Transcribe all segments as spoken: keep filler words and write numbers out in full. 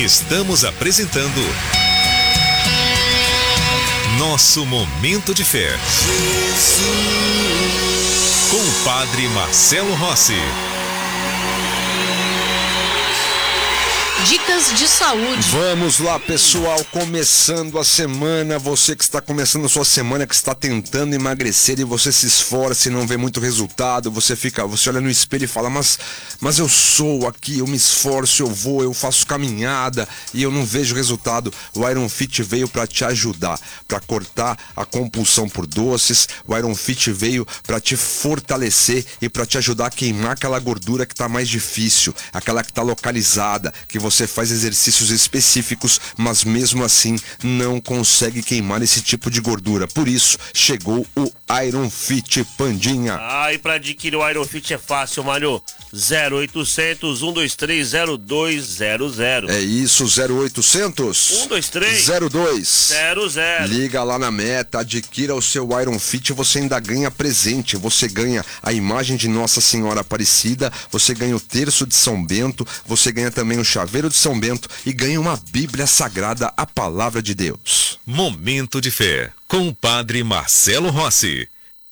Estamos apresentando Nosso Momento de Fé. Com o Padre Marcelo Rossi. Dicas de saúde. Vamos lá, pessoal, começando a semana. Você que está começando a sua semana, que está tentando emagrecer e você se esforça e não vê muito resultado, você fica, você olha no espelho e fala, mas, mas eu sou aqui, eu me esforço, eu vou, eu faço caminhada e eu não vejo resultado. O Iron Fit veio para te ajudar, para cortar a compulsão por doces. O Iron Fit veio para te fortalecer e para te ajudar a queimar aquela gordura que está mais difícil, aquela que está localizada, que você Você faz exercícios específicos, mas mesmo assim não consegue queimar esse tipo de gordura. Por isso, chegou o Iron Fit, Pandinha. Ah, e pra adquirir o Iron Fit é fácil, Mário. zero oitocentos, um dois três, zero dois zero zero. É isso, zero oitocentos, um dois três, zero dois zero zero. Liga lá na Meta, adquira o seu Iron Fit, você ainda ganha presente. Você ganha a imagem de Nossa Senhora Aparecida, você ganha o terço de São Bento, você ganha também o chaveiro de São Bento e ganha uma Bíblia Sagrada, a Palavra de Deus. Momento de Fé, com o Padre Marcelo Rossi.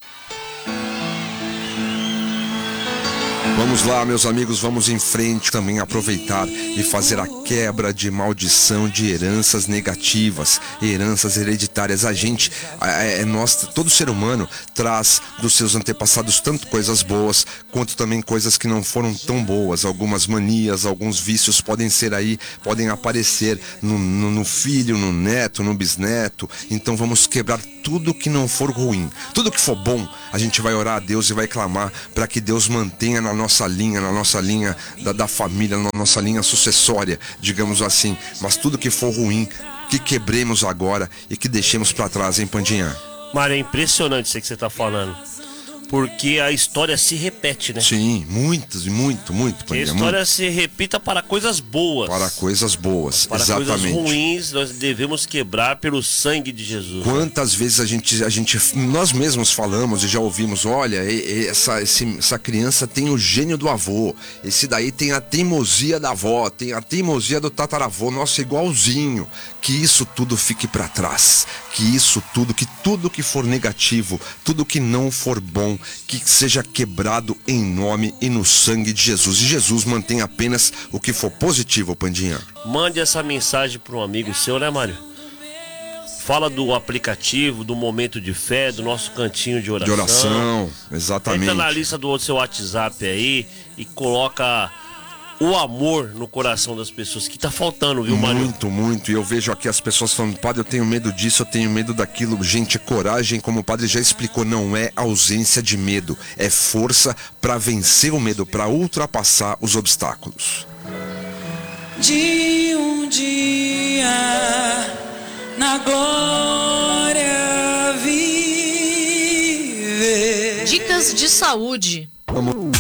Vamos lá, meus amigos, vamos em frente também, aproveitar e fazer a quebra de maldição de heranças negativas, heranças hereditárias. A gente, é, é, nós, todo ser humano traz dos seus antepassados tanto coisas boas, quanto também coisas que não foram tão boas. Algumas manias, alguns vícios podem ser aí, podem aparecer no, no, no filho, no neto, no bisneto. Então vamos quebrar tudo que não for ruim. Tudo que for bom, a gente vai orar a Deus e vai clamar para que Deus mantenha na nossa linha, na nossa linha da, da família, na nossa linha sucessória, digamos assim. Mas tudo que for ruim, que quebremos agora e que deixemos para trás, hein, Pandinha? Mário, é impressionante isso que você tá falando. Porque a história se repete, né? Sim, muitas, muito, muito, Que a Pandinha. história Muito. se repita para coisas boas. Para coisas boas, Para exatamente. coisas ruins, nós devemos quebrar pelo sangue de Jesus. Quantas vezes a gente, a gente, nós mesmos falamos e já ouvimos, olha, essa, esse, essa criança tem o gênio do avô, esse daí tem a teimosia da avó, tem a teimosia do tataravô, nossa, igualzinho. Que isso tudo fique para trás, que isso tudo, que tudo que for negativo, tudo que não for bom, que seja quebrado em nome e no sangue de Jesus. E Jesus mantém apenas o que for positivo, Pandinha. Mande essa mensagem para um amigo seu, né, Mário? Fala do aplicativo, do momento de fé, do nosso cantinho de oração. De oração, exatamente. Entra na lista do seu WhatsApp aí e coloca o amor no coração das pessoas, que tá faltando, viu, Mário? Muito, muito. E eu vejo aqui as pessoas falando, padre, eu tenho medo disso, eu tenho medo daquilo. Gente, coragem, como o padre já explicou, não é ausência de medo, é força para vencer o medo, para ultrapassar os obstáculos. De um dia na glória viver. Dicas de saúde. Vamos...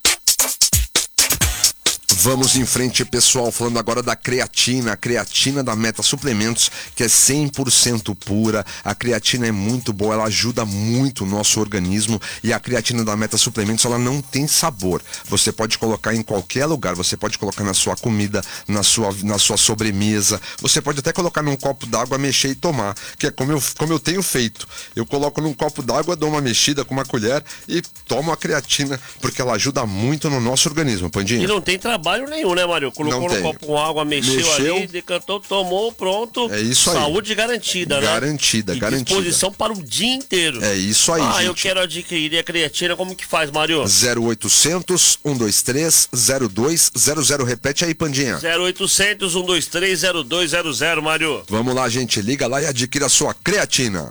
Vamos em frente, pessoal, falando agora da creatina, a creatina da Meta Suplementos, que é cem por cento pura. A creatina é muito boa, ela ajuda muito o nosso organismo, e a creatina da Meta Suplementos, ela não tem sabor. Você pode colocar em qualquer lugar, você pode colocar na sua comida, na sua, na sua sobremesa, você pode até colocar num copo d'água, mexer e tomar, que é como eu, como eu tenho feito. Eu coloco num copo d'água, dou uma mexida com uma colher e tomo a creatina, porque ela ajuda muito no nosso organismo, Pandinha. E não tem trabalho nenhum, né, Mário? Colocou Não no tem. copo com água, mexeu, Mexeu. ali, decantou, tomou, pronto. É isso aí. Saúde garantida, né? Garantida, e garantida. disposição para o dia inteiro. É isso aí, Ah, gente. eu quero adquirir a creatina, como que faz, Mário? zero oitocentos, um dois três, zero dois zero zero. Repete aí, Pandinha. zero oitocentos, um dois três, zero dois zero zero, Mário. Vamos lá, gente. Liga lá e adquira a sua creatina.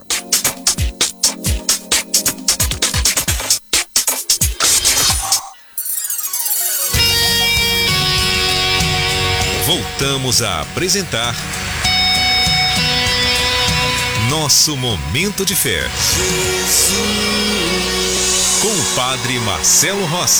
Voltamos a apresentar Nosso Momento de Fé. Com o Padre Marcelo Rossi.